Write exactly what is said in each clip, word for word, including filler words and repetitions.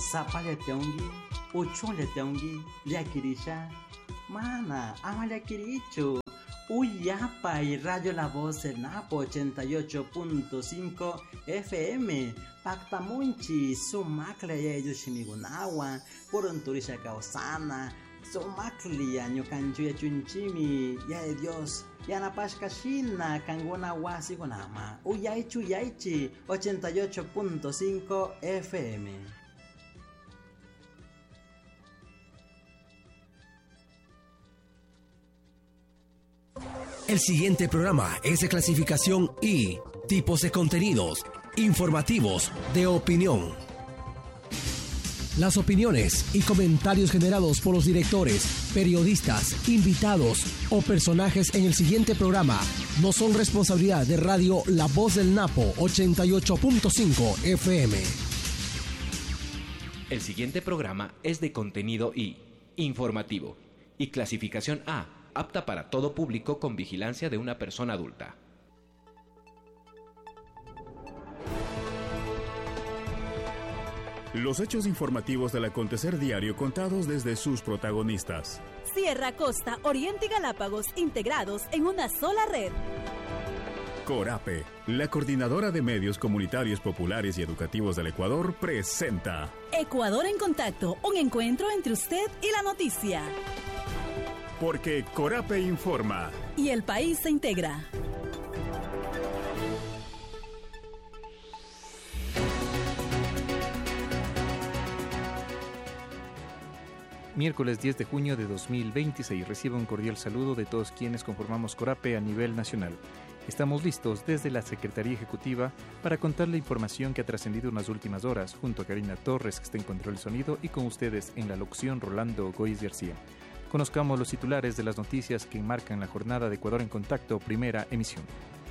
Zapaleteongi, Uchuleteongi, Liakirisha, Mana, Amaliakiricho, Uyapa y Radio La Voz del Napo ochenta y ocho punto cinco F M, Pactamunchi, Sumacle ya Yushimigunawa, Purunturisha Kaosana, Sumakli, Añocanchuya Chunchimi, ya de Dios, Yanapashkashina, Kanguna Wasigonama, Uyaichu Yaichi, ochenta y ocho punto cinco F M. El siguiente programa es de clasificación I, tipos de contenidos, informativos, de opinión. Las opiniones y comentarios generados por los directores, periodistas, invitados o personajes en el siguiente programa no son responsabilidad de Radio La Voz del Napo ochenta y ocho punto cinco F M. El siguiente programa es de contenido I, informativo, y clasificación A, apta para todo público con vigilancia de una persona adulta. Los hechos informativos del acontecer diario contados desde sus protagonistas. Sierra, Costa, Oriente y Galápagos integrados en una sola red. Corape, la coordinadora de medios comunitarios populares y educativos del Ecuador, presenta Ecuador en Contacto, un encuentro entre usted y la noticia. Porque Corape informa. Y el país se integra. Miércoles diez de junio de dos mil veintiséis. Recibe un cordial saludo de todos quienes conformamos Corape a nivel nacional. Estamos listos desde la Secretaría Ejecutiva para contar la información que ha trascendido en las últimas horas, junto a Karina Torres, que está en control del sonido, y con ustedes en la locución Rolando Goiz García. Conozcamos los titulares de las noticias que enmarcan la jornada de Ecuador en Contacto, primera emisión.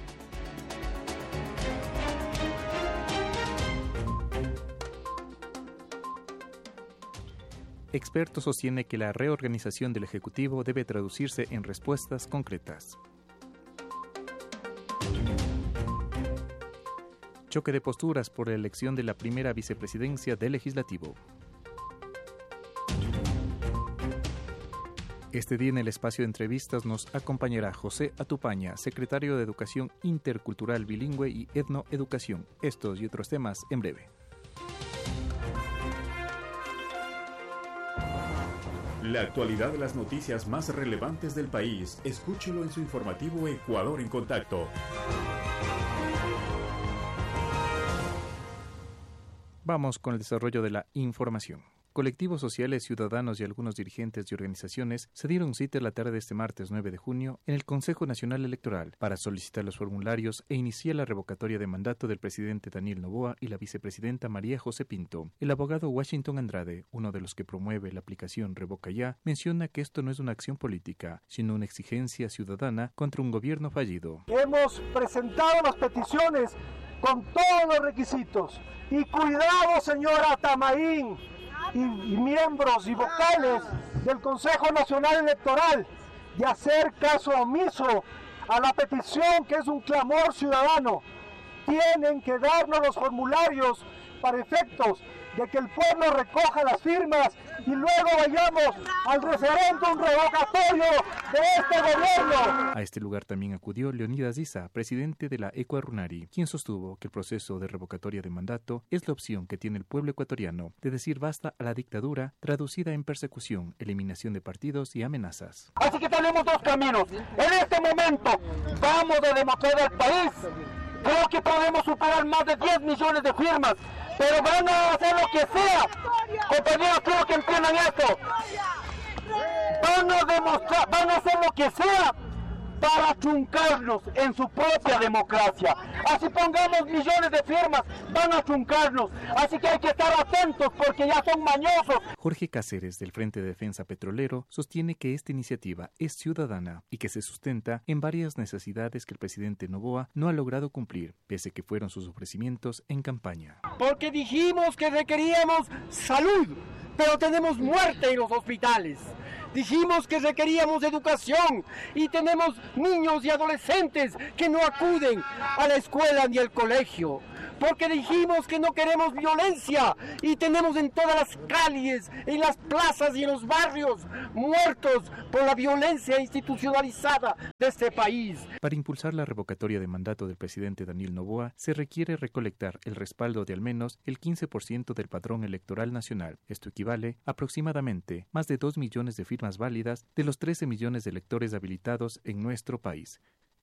Expertos sostienen que la reorganización del Ejecutivo debe traducirse en respuestas concretas. Choque de posturas por la elección de la primera vicepresidencia del Legislativo. Este día en el espacio de entrevistas nos acompañará José Atupaña, secretario de Educación Intercultural Bilingüe y Etnoeducación. Estos y otros temas en breve. La actualidad de las noticias más relevantes del país, escúchelo en su informativo Ecuador en Contacto. Vamos con el desarrollo de la información. Colectivos sociales, ciudadanos y algunos dirigentes de organizaciones se dieron cita la tarde de este martes nueve de junio en el Consejo Nacional Electoral para solicitar los formularios e iniciar la revocatoria de mandato del presidente Daniel Noboa y la vicepresidenta María José Pinto. El abogado Washington Andrade, uno de los que promueve la aplicación Revoca Ya, menciona que esto no es una acción política, sino una exigencia ciudadana contra un gobierno fallido. Hemos presentado las peticiones con todos los requisitos. Y cuidado, señora Tamaín, y, y miembros y vocales del Consejo Nacional Electoral, de hacer caso omiso a la petición, que es un clamor ciudadano. Tienen que darnos los formularios para efectos de que el pueblo recoja las firmas y luego vayamos al referéndum revocatorio de este gobierno. A este lugar también acudió Leonidas Issa, presidente de la Ecuarunari, quien sostuvo que el proceso de revocatoria de mandato es la opción que tiene el pueblo ecuatoriano de decir basta a la dictadura, traducida en persecución, eliminación de partidos y amenazas. Así que tenemos dos caminos. En este momento vamos a demostrar al país. Creo que podemos superar más de diez millones de firmas, pero van a hacer lo que sea. Compañeros, quiero que entiendan esto. Van a demostrar, van a hacer lo que sea para truncarnos en su propia democracia. Así pongamos millones de firmas, van a truncarnos. Así que hay que estar atentos porque ya son mañosos. Jorge Cáceres, del Frente de Defensa Petrolero, sostiene que esta iniciativa es ciudadana y que se sustenta en varias necesidades que el presidente Noboa no ha logrado cumplir, pese a que fueron sus ofrecimientos en campaña. Porque dijimos que requeríamos salud, pero tenemos muerte en los hospitales. Dijimos que requeríamos educación y tenemos niños y adolescentes que no acuden a la escuela ni al colegio. porque dijimos que no queremos violencia y tenemos en todas las calles, en las plazas y en los barrios muertos por la violencia institucionalizada de este país. Para impulsar la revocatoria de mandato del presidente Daniel Noboa, se requiere recolectar el respaldo de al menos el quince por ciento del padrón electoral nacional. Esto equivale a aproximadamente más de dos millones de firmas válidas de los trece millones de electores habilitados en nuestro país.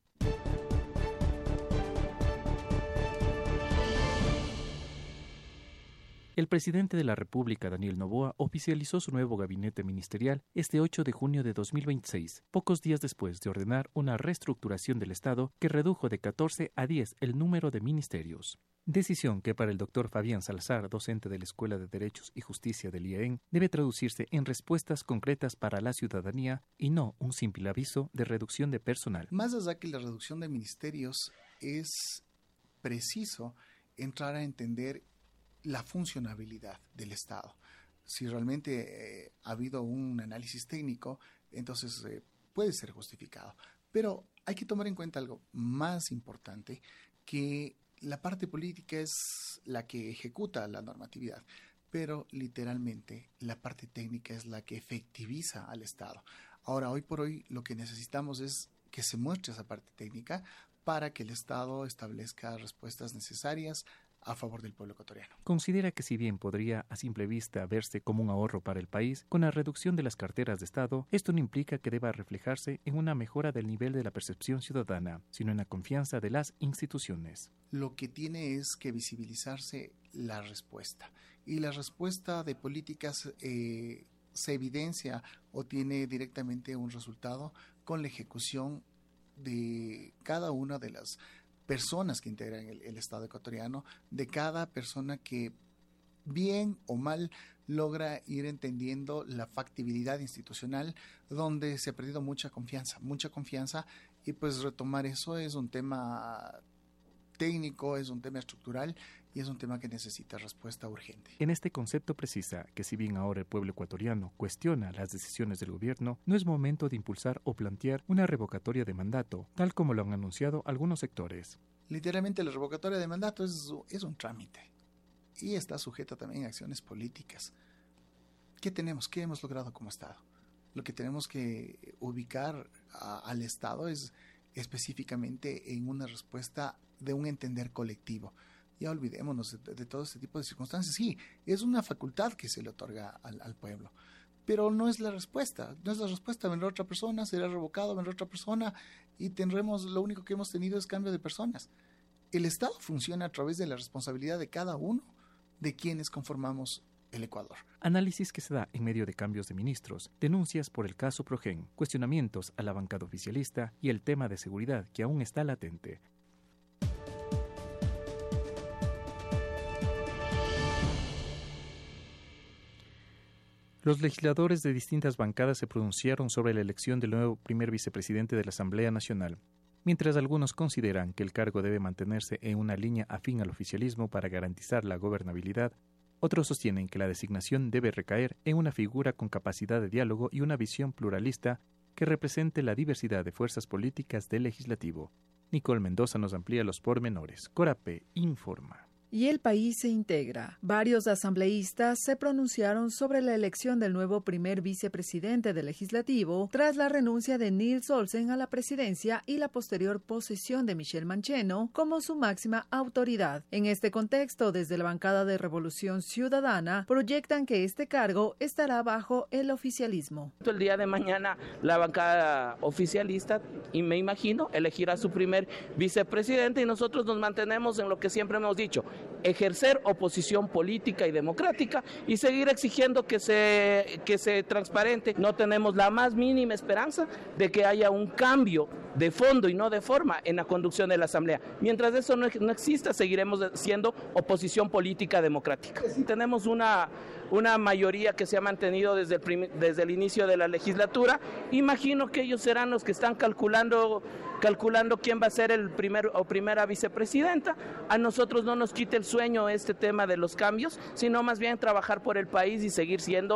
El presidente de la República, Daniel Noboa, oficializó su nuevo gabinete ministerial este ocho de junio de dos mil veintiséis, pocos días después de ordenar una reestructuración del Estado que redujo de catorce a diez el número de ministerios. Decisión que para el doctor Fabián Salazar, docente de la Escuela de Derechos y Justicia del I A E N, debe traducirse en respuestas concretas para la ciudadanía y no un simple aviso de reducción de personal. Más allá que la reducción de ministerios, es preciso entrar a entender la funcionabilidad del Estado. Si realmente eh, ha habido un análisis técnico, entonces eh, puede ser justificado. Pero hay que tomar en cuenta algo más importante, que la parte política es la que ejecuta la normatividad, pero literalmente la parte técnica es la que efectiviza al Estado. Ahora, hoy por hoy, lo que necesitamos es que se muestre esa parte técnica para que el Estado establezca respuestas necesarias a favor del pueblo ecuatoriano. Considera que si bien podría a simple vista verse como un ahorro para el país, con la reducción de las carteras de Estado, esto no implica que deba reflejarse en una mejora del nivel de la percepción ciudadana, sino en la confianza de las instituciones. Lo que tiene es que visibilizarse la respuesta, y la respuesta de políticas eh, se evidencia o tiene directamente un resultado con la ejecución de cada una de las personas que integran el, el Estado ecuatoriano, de cada persona que bien o mal logra ir entendiendo la factibilidad institucional, donde se ha perdido mucha confianza, mucha confianza, y pues retomar eso es un tema técnico, es un tema estructural y es un tema que necesita respuesta urgente. En este concepto precisa que si bien ahora el pueblo ecuatoriano cuestiona las decisiones del gobierno, no es momento de impulsar o plantear una revocatoria de mandato, tal como lo han anunciado algunos sectores. Literalmente la revocatoria de mandato es, es un trámite y está sujeta también a acciones políticas. ¿Qué tenemos? ¿Qué hemos logrado como Estado? Lo que tenemos que ubicar a, al Estado es específicamente en una respuesta de un entender colectivo. Ya olvidémonos de, de todo este tipo de circunstancias. Sí, es una facultad que se le otorga al, al pueblo, pero no es la respuesta. No es la respuesta. Vendrá otra persona, será revocado, vendrá otra persona y tendremos, lo único que hemos tenido es cambio de personas. El Estado funciona a través de la responsabilidad de cada uno de quienes conformamos el Ecuador. Análisis que se da en medio de cambios de ministros, denuncias por el caso Progen, cuestionamientos a la bancada oficialista y el tema de seguridad que aún está latente. Los legisladores de distintas bancadas se pronunciaron sobre la elección del nuevo primer vicepresidente de la Asamblea Nacional. Mientras algunos consideran que el cargo debe mantenerse en una línea afín al oficialismo para garantizar la gobernabilidad, otros sostienen que la designación debe recaer en una figura con capacidad de diálogo y una visión pluralista que represente la diversidad de fuerzas políticas del legislativo. Nicole Mendoza nos amplía los pormenores. Corape informa. Y el país se integra. Varios asambleístas se pronunciaron sobre la elección del nuevo primer vicepresidente del Legislativo tras la renuncia de Nils Olsen a la presidencia y la posterior posesión de Michelle Mancheno como su máxima autoridad. En este contexto, desde la bancada de Revolución Ciudadana, proyectan que este cargo estará bajo el oficialismo. El día de mañana la bancada oficialista, y me imagino, elegirá su primer vicepresidente y nosotros nos mantenemos en lo que siempre hemos dicho: ejercer oposición política y democrática y seguir exigiendo que se, que se transparente. No tenemos la más mínima esperanza de que haya un cambio de fondo y no de forma en la conducción de la Asamblea. Mientras eso no, no exista, seguiremos siendo oposición política democrática. Tenemos una, una mayoría que se ha mantenido desde el, prim, desde el inicio de la legislatura. Imagino que ellos serán los que están calculando, calculando quién va a ser el primer o primera vicepresidenta. A nosotros no nos quita el sueño este tema de los cambios, sino más bien trabajar por el país y seguir siendo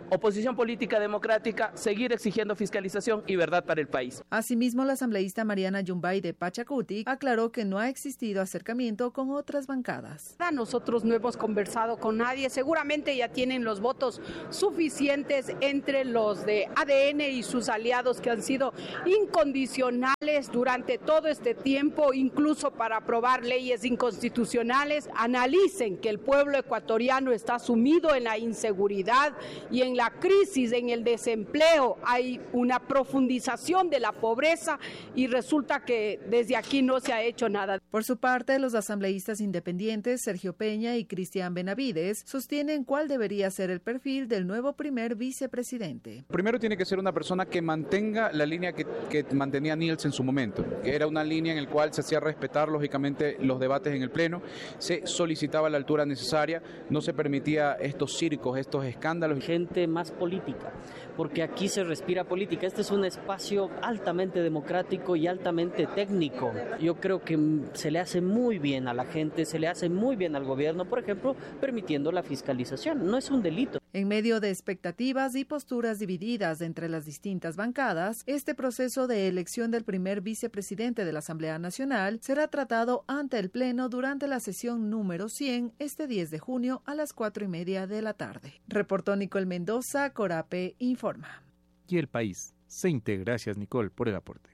oposición política democrática, seguir exigiendo fiscalización y verdad para el país. Asimismo, la asambleísta Mariana Yumbay de Pachacuti aclaró que no ha existido acercamiento con otras bancadas. Nosotros no hemos conversado con nadie, seguramente ya tienen los votos suficientes entre los de A D N y sus aliados que han sido incondicionales durante todo este tiempo, incluso para aprobar leyes inconstitucionales. Analicen que el pueblo ecuatoriano está sumido en la inseguridad y en la crisis, en el desempleo. Hay una profundización de la pobreza y resulta que desde aquí no se ha hecho nada. Por su parte, los asambleístas independientes Sergio Peña y Cristian Benavides sostienen cuál debería ser el perfil del nuevo primer vicepresidente. Primero tiene que ser una persona que mantenga la línea que, que mantenía Nils en su momento, que era una línea en la cual se hacía respetar lógicamente los debates en el Pleno, se solicitaba la altura necesaria, no se permitía estos circos, estos escándalos. Gente más política, porque aquí se respira política. Este es un espacio altamente democrático y altamente técnico. Yo creo que se le hace muy bien a la gente, se le hace muy bien al gobierno, por ejemplo, permitiendo la fiscalización. No es un delito. En medio de expectativas y posturas divididas entre las distintas bancadas, este proceso de elección del primer vicepresidente de la Asamblea Nacional será tratado ante el Pleno durante la sesión número cien este diez de junio a las cuatro y media de la tarde. Reportó Nicole Mendoza, Corape informa. Y el país se integra. Gracias, Nicole, por el aporte.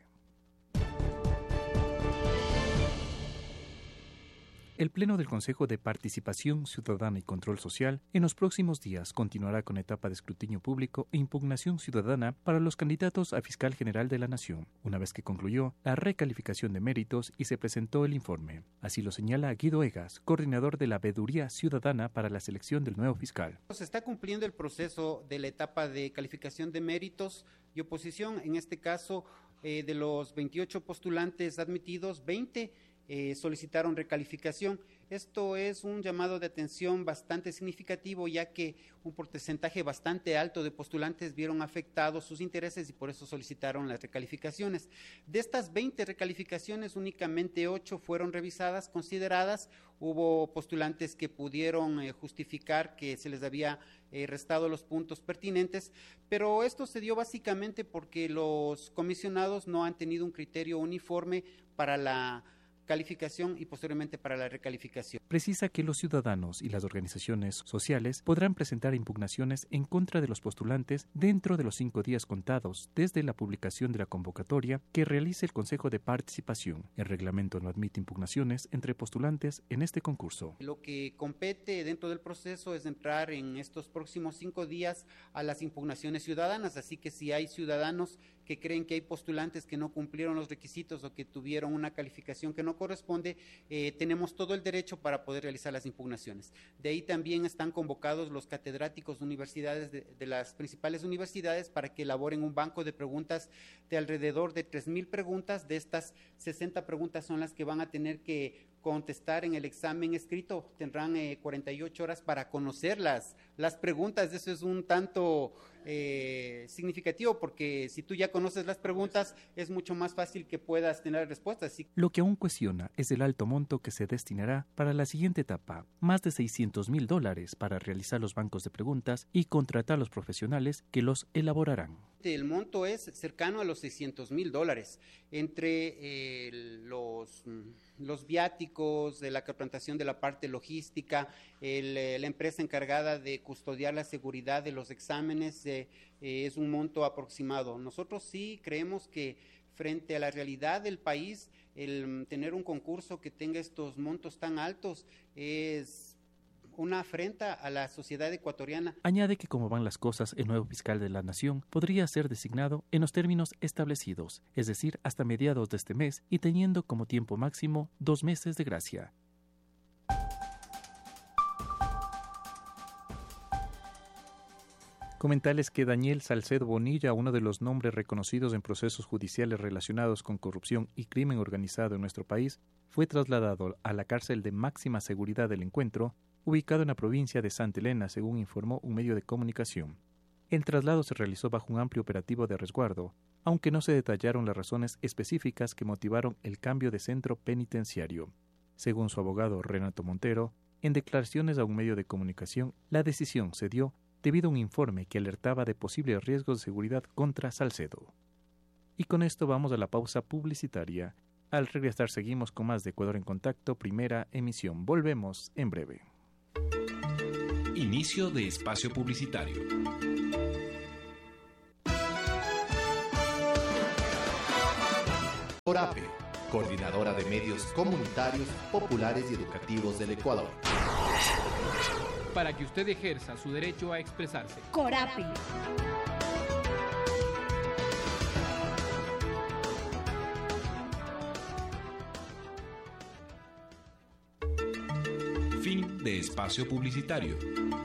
El Pleno del Consejo de Participación Ciudadana y Control Social en los próximos días continuará con etapa de escrutinio público e impugnación ciudadana para los candidatos a Fiscal General de la Nación, una vez que concluyó la recalificación de méritos y se presentó el informe. Así lo señala Guido Egas, coordinador de la Veeduría Ciudadana para la selección del nuevo fiscal. Se está cumpliendo el proceso de la etapa de calificación de méritos y oposición. En este caso, eh, de los veintiocho postulantes admitidos, veinte Eh, solicitaron recalificación. Esto es un llamado de atención bastante significativo, ya que un porcentaje bastante alto de postulantes vieron afectados sus intereses y por eso solicitaron las recalificaciones. De estas veinte recalificaciones, únicamente ocho fueron revisadas, consideradas. Hubo postulantes que pudieron eh, justificar que se les había eh, restado los puntos pertinentes, pero esto se dio básicamente porque los comisionados no han tenido un criterio uniforme para la calificación y posteriormente para la recalificación. Precisa que los ciudadanos y las organizaciones sociales podrán presentar impugnaciones en contra de los postulantes dentro de los cinco días contados desde la publicación de la convocatoria que realice el Consejo de Participación. El reglamento no admite impugnaciones entre postulantes en este concurso. Lo que compete dentro del proceso es entrar en estos próximos cinco días a las impugnaciones ciudadanas, así que si hay ciudadanos que creen que hay postulantes que no cumplieron los requisitos o que tuvieron una calificación que no corresponde, eh, tenemos todo el derecho para poder realizar las impugnaciones. De ahí también están convocados los catedráticos de universidades de, de las principales universidades para que elaboren un banco de preguntas de alrededor de tres mil preguntas. De estas, sesenta preguntas son las que van a tener que contestar en el examen escrito. Tendrán eh, cuarenta y ocho horas para conocer las, las preguntas. Eso es un tanto eh, significativo, porque si tú ya conoces las preguntas, es mucho más fácil que puedas tener respuestas. Sí. Lo que aún cuestiona es el alto monto que se destinará para la siguiente etapa, más de seiscientos mil dólares para realizar los bancos de preguntas y contratar a los profesionales que los elaborarán. El monto es cercano a los seiscientos mil dólares, entre eh, los, los viáticos, de la captación de la parte logística, el, la empresa encargada de custodiar la seguridad de los exámenes, eh, eh, es un monto aproximado. Nosotros sí creemos que frente a la realidad del país, el tener un concurso que tenga estos montos tan altos es una afrenta a la sociedad ecuatoriana. Añade que como van las cosas, el nuevo fiscal de la nación podría ser designado en los términos establecidos, es decir, hasta mediados de este mes y teniendo como tiempo máximo dos meses de gracia. Comentarles que Daniel Salcedo Bonilla, uno de los nombres reconocidos en procesos judiciales relacionados con corrupción y crimen organizado en nuestro país, fue trasladado a la cárcel de máxima seguridad del Encuentro, ubicado en la provincia de Santa Elena, según informó un medio de comunicación. El traslado se realizó bajo un amplio operativo de resguardo, aunque no se detallaron las razones específicas que motivaron el cambio de centro penitenciario. Según su abogado Renato Montero, en declaraciones a un medio de comunicación, la decisión se dio debido a un informe que alertaba de posibles riesgos de seguridad contra Salcedo. Y con esto vamos a la pausa publicitaria. Al regresar seguimos con más de Ecuador en Contacto, primera emisión. Volvemos en breve. Inicio de espacio publicitario. CORAPE, Coordinadora de Medios Comunitarios, Populares y Educativos del Ecuador. Para que usted ejerza su derecho a expresarse. CORAPE. Fin de espacio publicitario.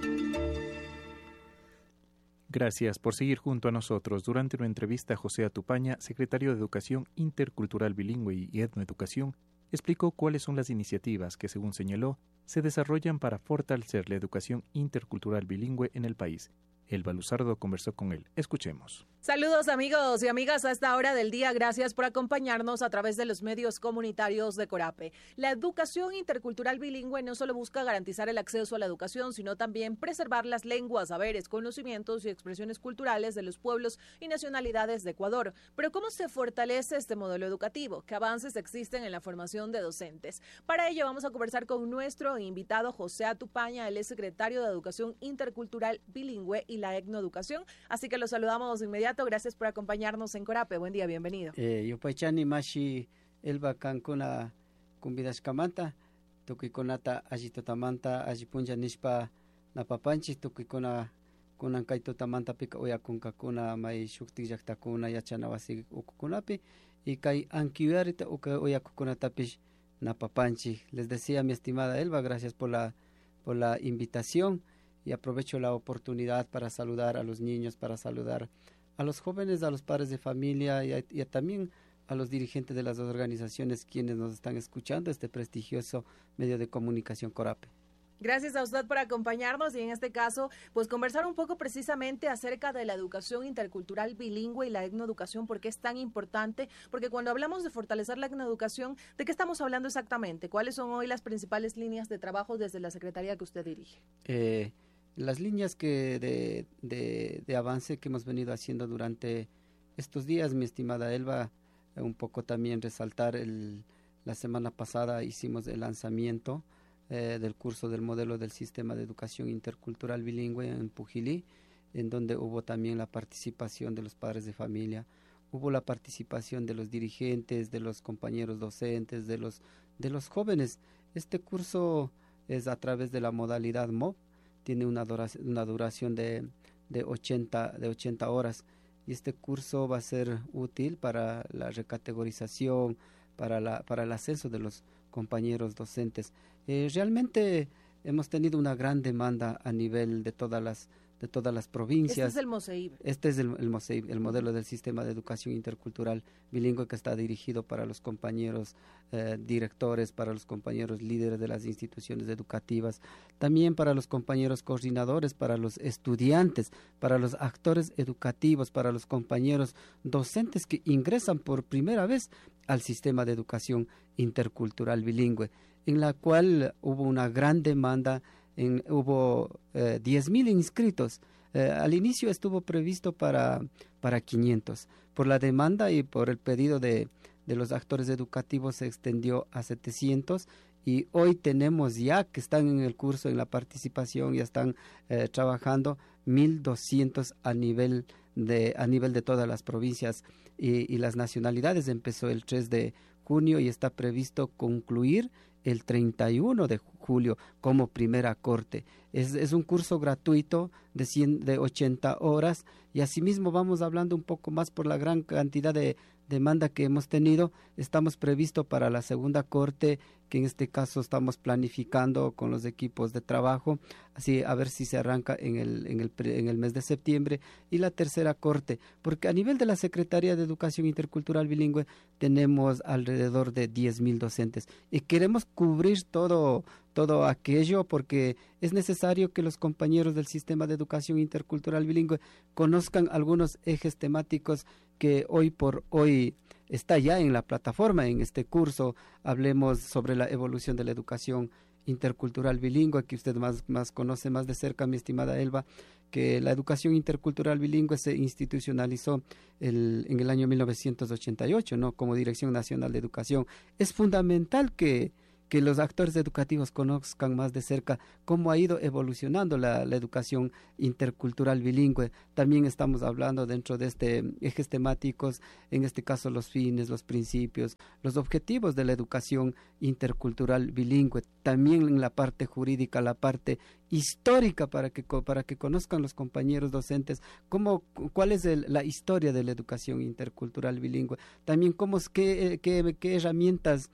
Gracias por seguir junto a nosotros. Durante una entrevista, José Atupaña, secretario de Educación Intercultural Bilingüe y Etnoeducación, explicó cuáles son las iniciativas que, según señaló, se desarrollan para fortalecer la educación intercultural bilingüe en el país. Elba Luzardo conversó con él. Escuchemos. Saludos amigos y amigas a esta hora del día. Gracias por acompañarnos a través de los medios comunitarios de CORAPE. La educación intercultural bilingüe no solo busca garantizar el acceso a la educación, sino también preservar las lenguas, saberes, conocimientos y expresiones culturales de los pueblos y nacionalidades de Ecuador. Pero ¿cómo se fortalece este modelo educativo? ¿Qué avances existen en la formación de docentes? Para ello vamos a conversar con nuestro invitado José Atupaña. Él es secretario de Educación Intercultural Bilingüe y la Etnoeducación. Así que lo saludamos de inmediato. Gracias por acompañarnos en CORAPE. Buen día, bienvenido. Eh, yo paichani mashi elba kankuna kumbidashkamanta tukikunata ajitotamanta ajipunja nishpa napapanchi tukikuna kunan kaitotamanta pika uyakunkakuna may shukti llaktakuna yachanawasi ukukunapi y kay ankiuarita uka uyakukunatapish napapanchi. Les decía mi estimada Elba, gracias por la por la invitación y aprovecho la oportunidad para saludar a los niños, para saludar a los jóvenes, a los padres de familia y, a, y a también a los dirigentes de las organizaciones quienes nos están escuchando, este prestigioso medio de comunicación CORAPE. Gracias a usted por acompañarnos y en este caso, pues conversar un poco precisamente acerca de la educación intercultural bilingüe y la etnoeducación, ¿por qué es tan importante? Porque cuando hablamos de fortalecer la etnoeducación, ¿de qué estamos hablando exactamente? ¿Cuáles son hoy las principales líneas de trabajo desde la secretaría que usted dirige? Eh, Las líneas que de, de, de avance que hemos venido haciendo durante estos días, mi estimada Elba, eh, un poco también resaltar, el, la semana pasada hicimos el lanzamiento eh, del curso del modelo del sistema de educación intercultural bilingüe en Pujilí, en donde hubo también la participación de los padres de familia, hubo la participación de los dirigentes, de los compañeros docentes, de los, de los jóvenes. Este curso es a través de la modalidad M O B, tiene una duración, una duración de, de, ochenta, de ochenta horas y este curso va a ser útil para la recategorización, para, la, para el ascenso de los compañeros docentes. Eh, realmente hemos tenido una gran demanda a nivel de todas las de todas las provincias. Este es el MOSEIB. Este es el, el MOSEIB, el modelo del sistema de educación intercultural bilingüe que está dirigido para los compañeros eh, directores, para los compañeros líderes de las instituciones educativas, también para los compañeros coordinadores, para los estudiantes, para los actores educativos, para los compañeros docentes que ingresan por primera vez al sistema de educación intercultural bilingüe, en la cual hubo una gran demanda. En, hubo eh, diez mil inscritos. Eh, al inicio estuvo previsto para, para quinientos. Por la demanda y por el pedido de, de los actores educativos se extendió a setecientos y hoy tenemos ya que están en el curso, en la participación, ya están eh, trabajando mil doscientos a nivel de, a nivel de todas las provincias y, y las nacionalidades. Empezó el tres de junio y está previsto concluir el treinta y uno de julio como primera corte. Es, es un curso gratuito de, cien, de ochenta horas y asimismo vamos hablando un poco más por la gran cantidad de demanda que hemos tenido. Estamos previsto para la segunda corte, que en este caso estamos planificando con los equipos de trabajo, así a ver si se arranca en el, en el, en el mes de septiembre, y la tercera corte, porque a nivel de la Secretaría de Educación Intercultural Bilingüe tenemos alrededor de diez mil docentes y queremos cubrir todo, todo aquello porque es necesario que los compañeros del sistema de educación intercultural bilingüe conozcan algunos ejes temáticos que hoy por hoy está ya en la plataforma. En este curso hablemos sobre la evolución de la educación intercultural bilingüe, que usted más, más conoce más de cerca, mi estimada Elba, que la educación intercultural bilingüe se institucionalizó el, en el año mil novecientos ochenta y ocho, ¿no? Como Dirección Nacional de Educación. Es fundamental que, que los actores educativos conozcan más de cerca cómo ha ido evolucionando la, la educación intercultural bilingüe. También estamos hablando dentro de este ejes temáticos, en este caso los fines, los principios, los objetivos de la educación intercultural bilingüe. También en la parte jurídica, la parte histórica, para que para que conozcan los compañeros docentes cómo cuál es el, la historia de la educación intercultural bilingüe. También cómo qué, qué, qué herramientas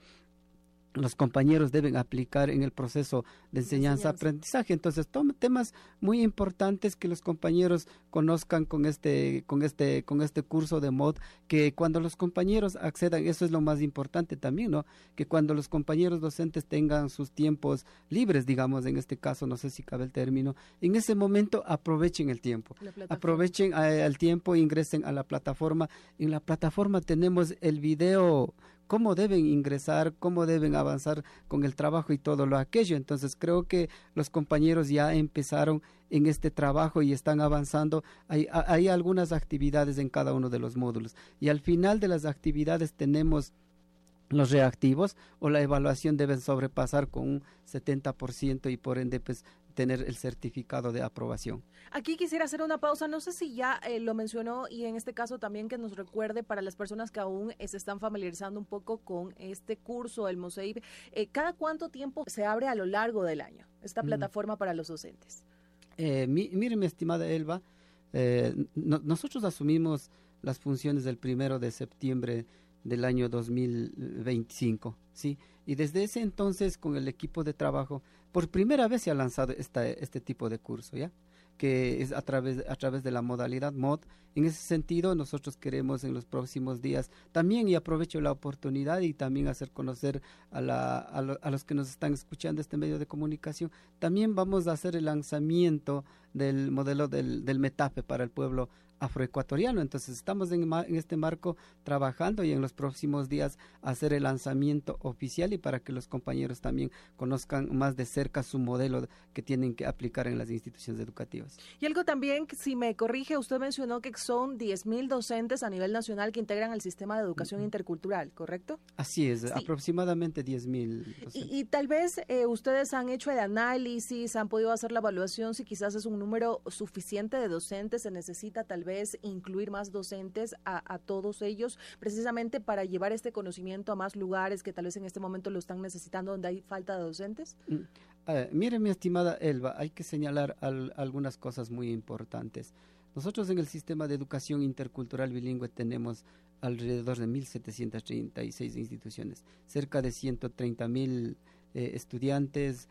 los compañeros deben aplicar en el proceso de enseñanza-aprendizaje. Entonces, temas muy importantes que los compañeros conozcan con este, con este, con este curso de M O D, que cuando los compañeros accedan, eso es lo más importante también, ¿no? Que cuando los compañeros docentes tengan sus tiempos libres, digamos, en este caso, no sé si cabe el término, en ese momento aprovechen el tiempo, aprovechen eh, el tiempo, ingresen a la plataforma. En la plataforma tenemos el video, cómo deben ingresar, cómo deben avanzar con el trabajo y todo lo aquello. Entonces creo que los compañeros ya empezaron en este trabajo y están avanzando. Hay, hay algunas actividades en cada uno de los módulos y al final de las actividades tenemos los reactivos, o la evaluación deben sobrepasar con un setenta por ciento y por ende pues tener el certificado de aprobación. Aquí quisiera hacer una pausa, no sé si ya eh, lo mencionó, y en este caso también que nos recuerde para las personas que aún eh, se están familiarizando un poco con este curso, el MOSEIB, eh, ¿cada cuánto tiempo se abre a lo largo del año esta mm. plataforma para los docentes? Eh, mi, mire, mi estimada Elba, eh, no, nosotros asumimos las funciones del primero de septiembre del año dos mil veinticinco, ¿sí? Y desde ese entonces, con el equipo de trabajo, por primera vez se ha lanzado esta, este tipo de curso, ¿ya? Que es a través, a través de la modalidad M O D. En ese sentido, nosotros queremos en los próximos días también, y aprovecho la oportunidad y también hacer conocer a, la, a, lo, a los que nos están escuchando este medio de comunicación, también vamos a hacer el lanzamiento del modelo del, del METAPE para el pueblo afroecuatoriano. Entonces estamos en, en este marco trabajando y en los próximos días hacer el lanzamiento oficial, y para que los compañeros también conozcan más de cerca su modelo que tienen que aplicar en las instituciones educativas. Y algo también, si me corrige, usted mencionó que son diez mil docentes a nivel nacional que integran el sistema de educación uh-huh. intercultural, ¿correcto? Así es, sí. Aproximadamente diez mil. Y, y tal vez eh, ustedes han hecho el análisis, han podido hacer la evaluación, si quizás es un número suficiente de docentes, se necesita tal vez incluir más docentes a, a todos ellos, precisamente para llevar este conocimiento a más lugares que tal vez en este momento lo están necesitando, donde hay falta de docentes. Mm. Uh, mire, mi estimada Elba, hay que señalar al, algunas cosas muy importantes. Nosotros en el sistema de educación intercultural bilingüe tenemos alrededor de mil setecientas treinta y seis instituciones, cerca de ciento treinta mil eh, estudiantes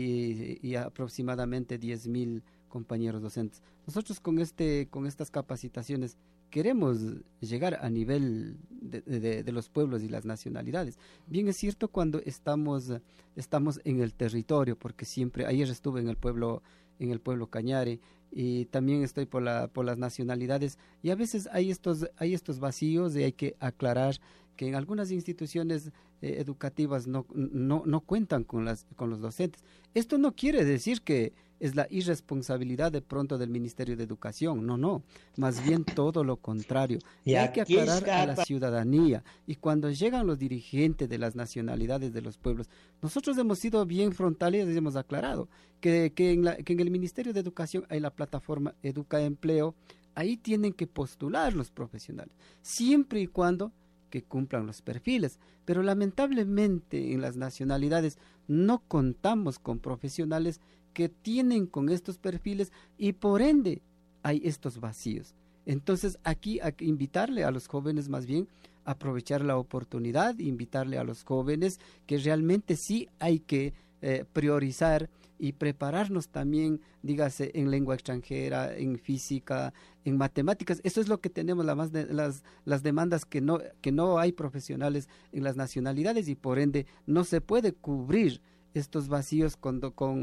y, y aproximadamente diez mil compañeros docentes. Nosotros con este con estas capacitaciones queremos llegar a nivel de, de, de los pueblos y las nacionalidades. Bien es cierto cuando estamos estamos en el territorio, porque siempre ayer estuve en el pueblo en el pueblo Cañari y también estoy por la por las nacionalidades, y a veces hay estos hay estos vacíos y hay que aclarar que en algunas instituciones eh, educativas no, no, no cuentan con, las, con los docentes. Esto no quiere decir que es la irresponsabilidad de pronto del Ministerio de Educación, no, no, más bien todo lo contrario. Y, y hay que aclarar a la ciudadanía, y cuando llegan los dirigentes de las nacionalidades de los pueblos, nosotros hemos sido bien frontales y hemos aclarado que, que, en la, que en el Ministerio de Educación hay la plataforma Educa Empleo, ahí tienen que postular los profesionales, siempre y cuando que cumplan los perfiles, pero lamentablemente en las nacionalidades no contamos con profesionales que tienen con estos perfiles, y por ende hay estos vacíos. Entonces aquí hay que invitarle a los jóvenes, más bien aprovechar la oportunidad, invitarle a los jóvenes que realmente sí hay que eh, priorizar y prepararnos también, dígase, en lengua extranjera, en física, en matemáticas. Eso es lo que tenemos, la más de, las, las demandas que no, que no hay profesionales en las nacionalidades, y por ende no se puede cubrir estos vacíos con, con,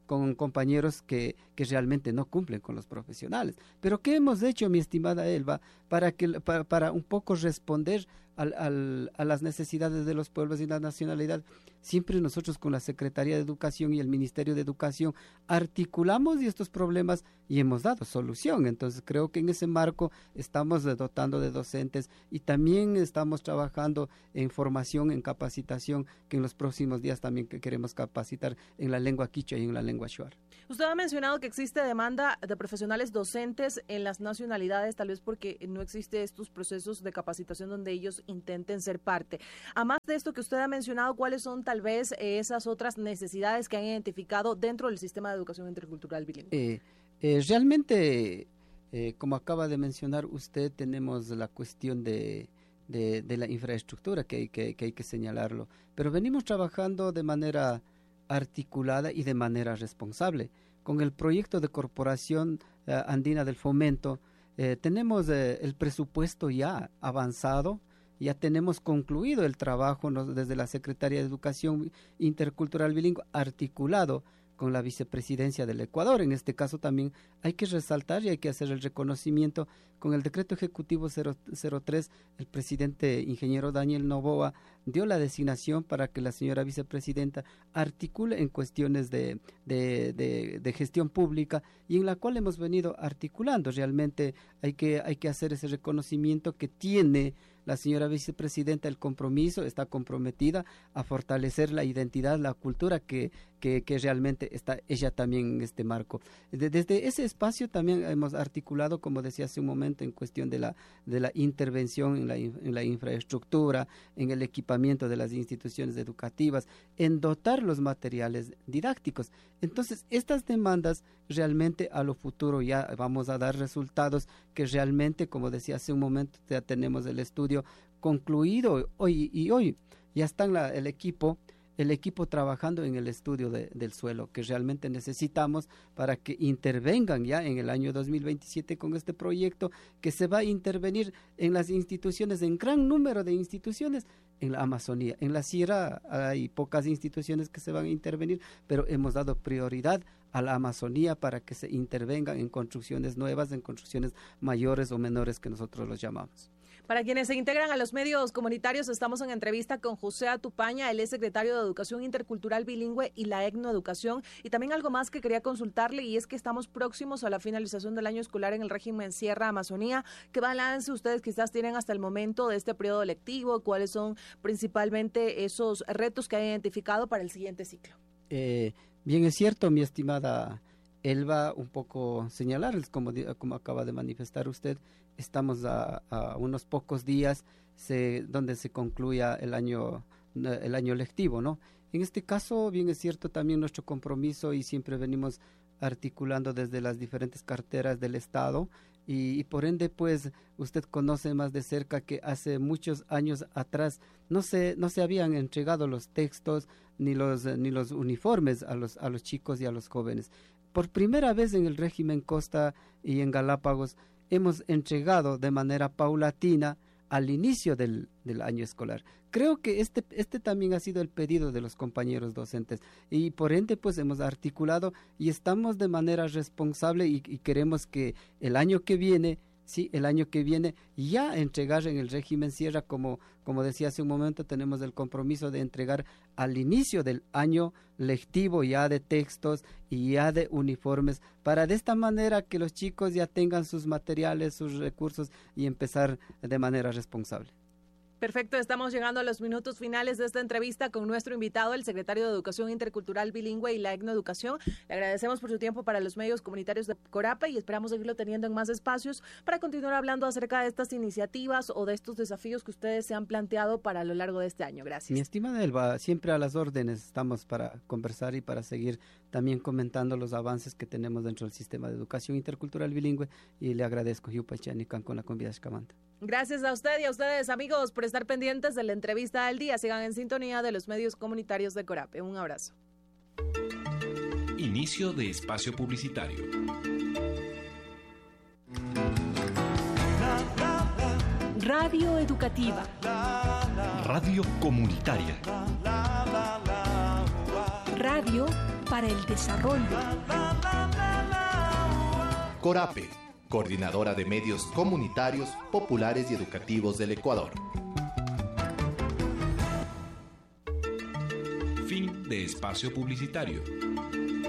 con compañeros que, que realmente no cumplen con los profesionales. Pero ¿qué hemos hecho, mi estimada Elba, para, que, para, para un poco responder al, al, a las necesidades de los pueblos y la nacionalidad? Siempre nosotros con la Secretaría de Educación y el Ministerio de Educación articulamos estos problemas y hemos dado solución. Entonces creo que en ese marco estamos dotando de docentes y también estamos trabajando en formación, en capacitación, que en los próximos días también que queremos capacitar en la lengua quichua y en la lengua shuar. Usted ha mencionado que existe demanda de profesionales docentes en las nacionalidades, tal vez porque no existe estos procesos de capacitación donde ellos intenten ser parte. Además de esto que usted ha mencionado, ¿cuáles son tal vez esas otras necesidades que han identificado dentro del sistema de educación intercultural bilingüe? Eh, eh, realmente, eh, como acaba de mencionar usted, tenemos la cuestión de, de, de la infraestructura que hay que, que hay que señalarlo, pero venimos trabajando de manera articulada y de manera responsable. Con el proyecto de Corporación eh, Andina del Fomento, eh, tenemos eh, el presupuesto ya avanzado. Ya tenemos concluido el trabajo ¿no? desde la Secretaría de Educación Intercultural Bilingüe, articulado con la Vicepresidencia del Ecuador. En este caso también hay que resaltar y hay que hacer el reconocimiento. Con el Decreto Ejecutivo cero tres, el presidente ingeniero Daniel Noboa dio la designación para que la señora vicepresidenta articule en cuestiones de, de, de, de gestión pública y en la cual hemos venido articulando. Realmente hay que, hay que hacer ese reconocimiento que tiene la señora vicepresidenta el compromiso, está comprometida a fortalecer la identidad, la cultura que, que, que realmente está ella también en este marco. De, desde ese espacio también hemos articulado, como decía hace un momento, en cuestión de la, de la intervención en la, en la infraestructura, en el equipamiento de las instituciones educativas, en dotar los materiales didácticos. Entonces, estas demandas realmente a lo futuro ya vamos a dar resultados que realmente, como decía hace un momento, ya tenemos el estudio concluido hoy y hoy ya están la, el equipo el equipo trabajando en el estudio de, del suelo que realmente necesitamos para que intervengan ya en el año dos mil veintisiete con este proyecto que se va a intervenir en las instituciones, en gran número de instituciones en la Amazonía. En la Sierra hay pocas instituciones que se van a intervenir, pero hemos dado prioridad a la Amazonía para que se intervengan en construcciones nuevas, en construcciones mayores o menores que nosotros los llamamos. Para quienes se integran a los medios comunitarios, estamos en entrevista con José Atupaña, él es secretario de Educación Intercultural Bilingüe y la Etnoeducación. Y también algo más que quería consultarle, y es que estamos próximos a la finalización del año escolar en el régimen Sierra Amazonía. ¿Qué balance ustedes quizás tienen hasta el momento de este periodo lectivo? ¿Cuáles son principalmente esos retos que han identificado para el siguiente ciclo? Eh, bien, es cierto, mi estimada Elba, un poco señalar, como, como acaba de manifestar usted, estamos a, a unos pocos días se, donde se concluya el año, el año lectivo, ¿no? En este caso, bien es cierto también nuestro compromiso y siempre venimos articulando desde las diferentes carteras del Estado y, y por ende, pues, usted conoce más de cerca que hace muchos años atrás no se, no se habían entregado los textos ni los, ni los uniformes a los, a los chicos y a los jóvenes. Por primera vez en el régimen Costa y en Galápagos hemos entregado de manera paulatina al inicio del, del año escolar. Creo que este, este también ha sido el pedido de los compañeros docentes y por ende pues hemos articulado y estamos de manera responsable y, y queremos que el año que viene, sí, el año que viene ya entregar en el régimen Sierra, como, como decía hace un momento, tenemos el compromiso de entregar al inicio del año lectivo ya de textos y ya de uniformes, para de esta manera que los chicos ya tengan sus materiales, sus recursos y empezar de manera responsable. Perfecto, estamos llegando a los minutos finales de esta entrevista con nuestro invitado, el secretario de Educación Intercultural Bilingüe y la Etnoeducación. Le agradecemos por su tiempo para los medios comunitarios de Corape y esperamos seguirlo teniendo en más espacios para continuar hablando acerca de estas iniciativas o de estos desafíos que ustedes se han planteado para lo largo de este año. Gracias. Mi estimada Elba, siempre a las órdenes estamos para conversar y para seguir también comentando los avances que tenemos dentro del sistema de educación intercultural bilingüe y le agradezco Yupachanican con la convida Escamanta. Gracias a usted y a ustedes, amigos, por estar pendientes de la entrevista del día. Sigan en sintonía de los medios comunitarios de Corape. Un abrazo. Inicio de espacio publicitario. Radio educativa. Radio comunitaria. Radio para el Desarrollo. CORAPE, Coordinadora de Medios Comunitarios, Populares y Educativos del Ecuador. Fin de espacio publicitario.